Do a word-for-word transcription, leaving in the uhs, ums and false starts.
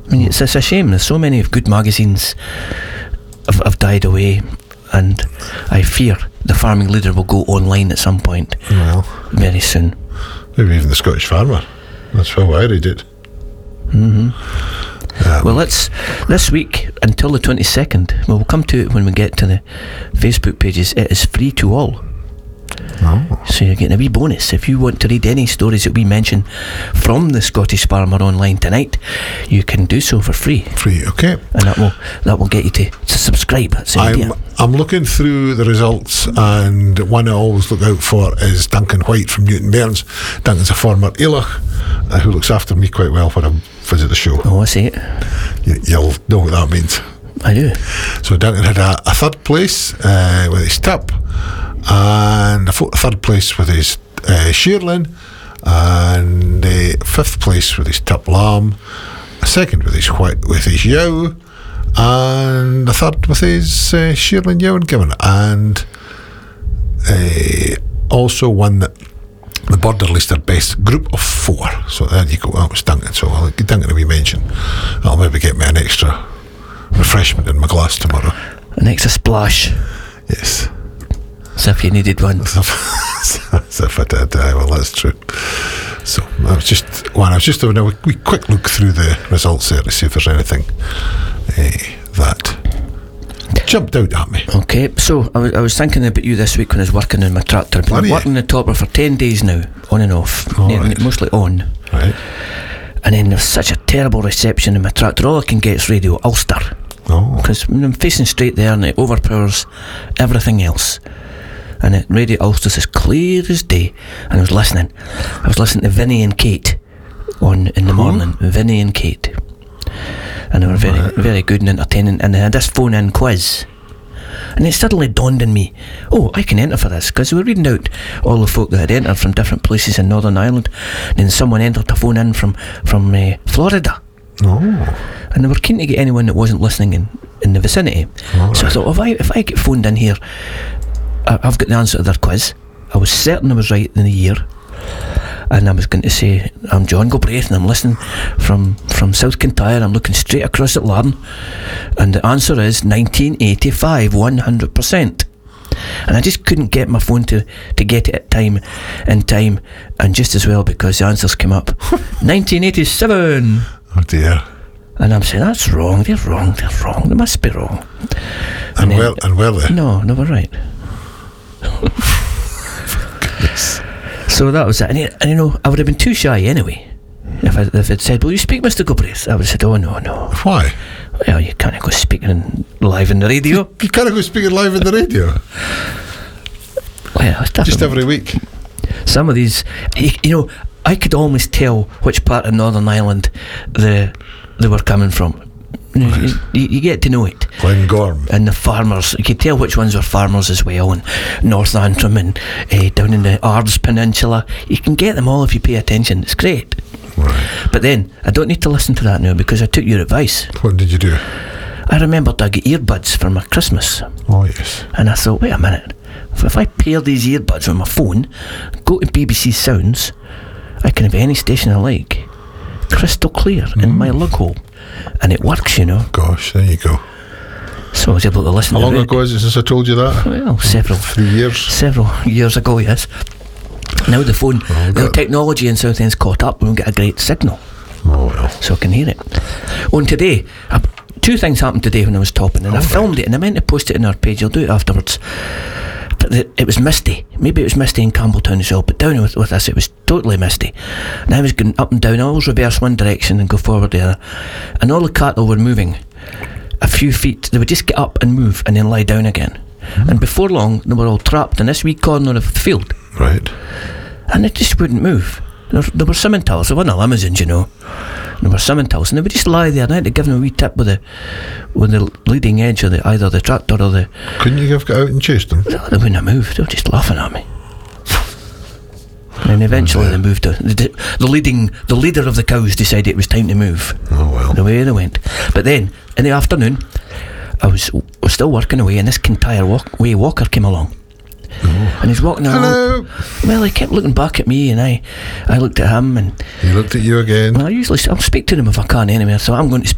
I mean, it's, it's a shame. There's so many of good magazines have, have died away, and I fear the Farming Leader will go online at some point. Well, very soon. Maybe even the Scottish Farmer. That's how I read it. Mm-hmm. Um, well, let's this week until the twenty-second. Well, we'll come to it when we get to the Facebook pages. It is free to all. Oh. So you're getting a wee bonus. If you want to read any stories that we mention from the Scottish Farmer online tonight, you can do so for free. Free, okay. And that will that will get you to, to subscribe. That's the idea. I'm, I'm looking through the results, and one I always look out for is Duncan White from Newton Mearns. Duncan's a former Ailach uh, who looks after me quite well when I visit the show. Oh, I see it. You, you'll know what that means. I do. So Duncan had a, a third place uh, with his tip, and a f- third place with his uh, shearling, and a fifth place with his tip lamb, a second with his whi- with his yow, and a third with his uh, shearling yow and given, and uh, also won the, the Border Leicester best group of four. So there you go. That was Duncan. So I'll give Duncan a wee mention. That'll maybe get me an extra refreshment in my glass tomorrow. An extra splash. Yes. As if you needed one. As if, as if I did. Aye, well, that's true. So I was just, well, I was just having a wee quick look through the results there to see if there's anything uh, that jumped out at me. Okay, so I was, I was thinking about you this week when I was working on my tractor. I've been Are working you? the topper for ten days now, on and off. All Yeah, right. mostly on. Right. And then there's such a terrible reception in my tractor. All I can get is Radio Ulster. Oh. Because I'm facing straight there and it overpowers everything else. And it, Radio Ulster's as clear as day. And I was listening. I was listening to Vinny and Kate on in the Who? morning. Vinny and Kate. And they were very, Right. very good and entertaining. And they had this phone-in quiz. And it suddenly dawned on me, oh, I can enter for this, because we were reading out all the folk that had entered from different places in Northern Ireland. And then someone entered a phone in from, from uh, Florida. Oh. And they were keen to get anyone that wasn't listening in, in the vicinity. All So I right. thought, if I, if I get phoned in here, I, I've got the answer to their quiz. I was certain I was right in the year. And I was going to say, I'm John Galbraith and I'm listening from, from South Kintyre. I'm looking straight across at Larne. And the answer is nineteen eighty-five, one hundred percent. And I just couldn't get my phone to, to get it at time in time. And just as well, because the answers came up. nineteen eighty-seven. Oh dear. And I'm saying, that's wrong, they're wrong, they're wrong, they must be wrong. And, And then- where and where they? No, no, we're right. Yes. So that was it. And, you- and you know, I would have been too shy anyway. If I if I'd said, will you speak, Mister Galbraith? I would have said, oh, no, no. Why? Well, you can't go speaking in, live in the radio. You can't go speaking live in the radio. Well, it's Just different. every week. Some of these, you, you know, I could almost tell which part of Northern Ireland the they were coming from. You, you, you get to know it. Glengorm. And the farmers, you could tell which ones were farmers as well, and North Antrim and uh, down in the Ards Peninsula. You can get them all if you pay attention. It's great. Right. But then I don't need to listen to that now because I took your advice. What did you do? I remembered I got earbuds for my Christmas, Oh yes. and I thought, wait a minute, if, if I pair these earbuds with my phone, go to B B C Sounds, I can have any station I like, crystal clear mm. in my lug hole, and it works, you know. Gosh, there you go. So I was able to listen. How to long it. ago is it since I told you that? Well, several. Three years. Several years ago, yes. Now the phone, Oh, the God. technology in Southend's caught up and we get a great signal, Oh well. so I can hear it. On today, I, two things happened today when I was topping, and Oh, I filmed right. it, and I meant to post it in our page. I'll do it afterwards. But the, it was misty. Maybe it was misty in Campbelltown as well, but down with, with us it was totally misty. And I was going up and down. I always reverse one direction and go forward the other. And all the cattle were moving a few feet. They would just get up and move and then lie down again. Mm-hmm. And before long, they were all trapped in this wee corner of the field. Right. And it just wouldn't move. There, there were Simmentals, there weren't limousines, you know. There were Simmentals, and they would just lie there, and I had to give them a wee tip with the with the leading edge of the either the tractor or the. Couldn't you have got out and chased them? They wouldn't have moved. They were just laughing at me. And then eventually Okay. they moved. To, the, the leading, the leader of the cows decided it was time to move. Oh well. The way they went. But then in the afternoon, I was, was still working away, and this Kintyre walk, way walker came along. Oh. And he's walking along. Hello. Well, he kept looking back at me, and I, I looked at him, and He looked at you again. well, I usually I'll speak to them if I can anyway. So I'm going to.